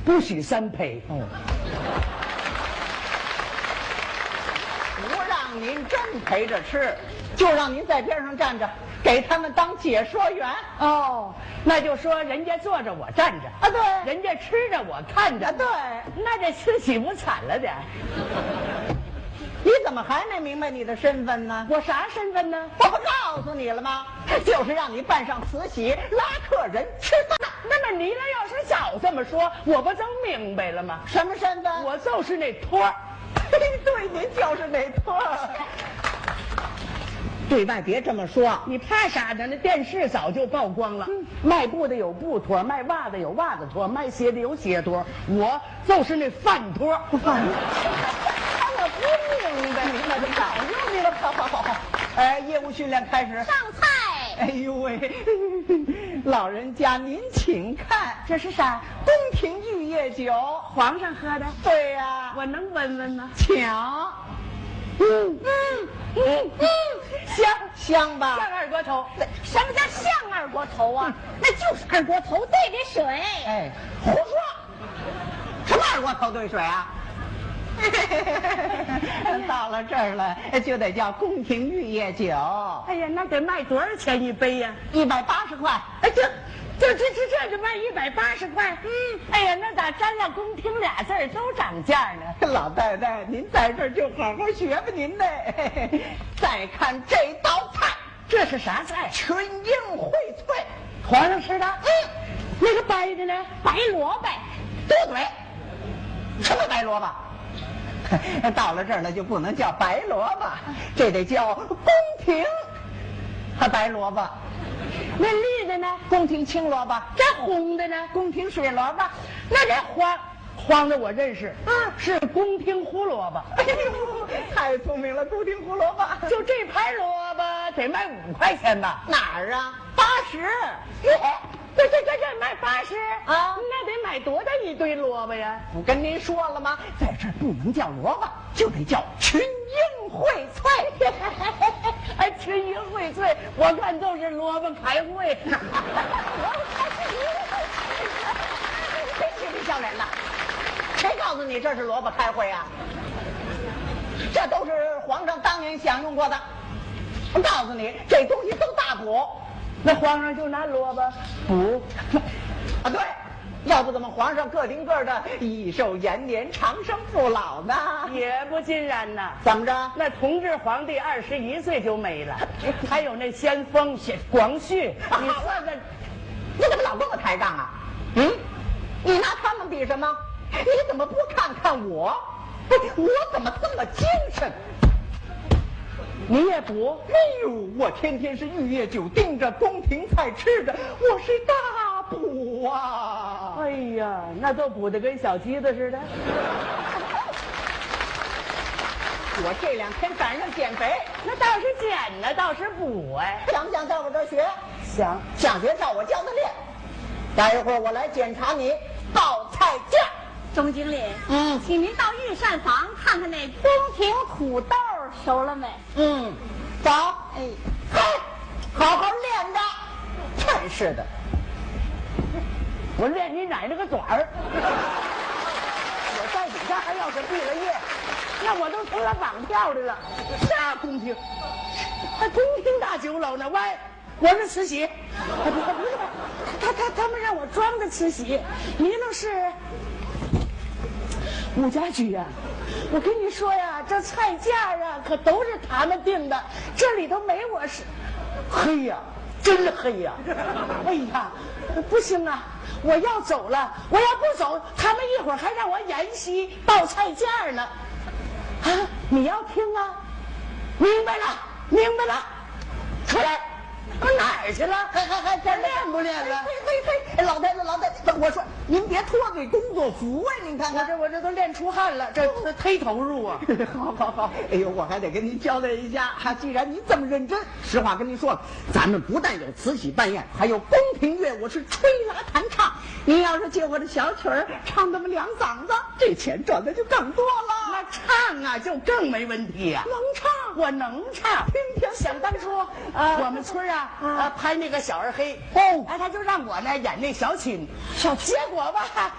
不许3陪。 哦，不让您真陪着吃，就让您在边上站着，给他们当解说员。 哦，那就说人家坐着我站着啊，对， 人家吃着我看着， 啊，对， 那这吃岂不惨了点？ 你怎么还没明白你的身份呢？ 我啥身份呢？ 我不告诉你了吗？就是让你办上慈禧，拉客人吃饭。 那么你要是早这么说，我不就明白了吗？ 什么身份？ 我就是那托儿。 对，您就是那托儿。对外别这么说， 你怕啥呢？那电视早就曝光了。卖布的有布托，卖袜子有袜子托，卖鞋的有鞋托，我就是那饭托。 饭托。我不明白，明白就早就明白。好。业务训练开始。 上菜。 哎呦喂，老人家您请看， 这是啥？ 宫廷玉液酒， 皇上喝的。 对呀， 我能闻闻吗？ 抢。香吧？ 像二锅头。 什么叫像二锅头啊？那就是二锅头兑的水。 哎，胡说！什么二锅头兑水啊？到了这儿了，就得叫宫廷玉液酒。 哎呀，那得卖多少钱一杯呀 ？180块。 哎，这就卖180块。哎呀，那咋沾了宫廷俩字儿都涨价呢？ 老太太，您在这儿就好好学吧您的。再看这道菜， 这是啥菜？ 群英荟萃， 皇上吃的。那个白的呢？ 白萝卜。 多嘴。什么白萝卜？到了这儿了就不能叫白萝卜，这得叫宫廷白萝卜。 那绿的呢？ 宫廷青萝卜。 这红的呢？ 宫廷水萝卜。 那这黄的我认识，是宫廷胡萝卜。 哎呦，太聪明了，宫廷胡萝卜。 就这盘萝卜得卖5块钱吧？ 哪儿啊？80。 这卖80 啊？ 那得买多大一堆萝卜呀？ 不跟您说了吗？在这儿不能叫萝卜，就得叫群英荟萃。 哎，群英荟萃，我看都是萝卜开会。 别嬉皮笑脸了，谁告诉你这是萝卜开会啊？这都是皇上当年享用过的。我告诉你，这东西都大补。 那皇上就拿萝卜补啊？对，要不怎么皇上个顶个的益寿延年、长生不老呢？ 也不尽然呐。 怎么着？ 那同治皇帝21岁就没了，还有那先锋广旭，你算算， 你怎么老跟我抬杠啊？你拿他们比什么？你怎么不看看我？我怎么这么精神？ 你也补？ 哎呦，我天天是玉液酒盯着，宫廷菜吃着，我是大补啊！ 哎呀，那都补得跟小鸡子似的。 我这2天赶上减肥， 那倒是减呢，倒是补哎。 想不想在我这儿学？ 想学照我教的练。待一会儿我来检查你报菜价。 钟经理，请您到御膳房看看那宫廷土豆熟了没？ 走。好好练着。真是的， 我练你奶奶个爪儿！我在底下还要是毕了业，那我都成了绑票的了。啥宫廷？还宫廷大酒楼呢？喂，我是慈禧。他们让我装的慈禧，你那是武家驹呀！我跟你说呀，这菜价啊可都是他们定的，这里头没我是。黑呀，真黑呀！哎呀，不行啊，我要走了，我要不走，他们一会儿还让我演戏报菜价呢。啊，你要听啊？明白了，出来。我哪儿去了？还练不练了？ 嘿，老太太，我说您别脱这工作服啊！您看看， 我这都练出汗了，这忒投入啊！ 好，哎呦，我还得跟您交代一下，既然您这么认真，实话跟您说了，咱们不但有慈禧扮演，还有宫廷乐舞是吹拉弹唱。您要是借我的小曲儿唱那么2嗓子，这钱赚的就更多了。 那唱啊，就更没问题呀。 能唱， 我能唱。 听听， 想当初，我们村拍那个小二黑，他就让我呢演那小青，结果吧。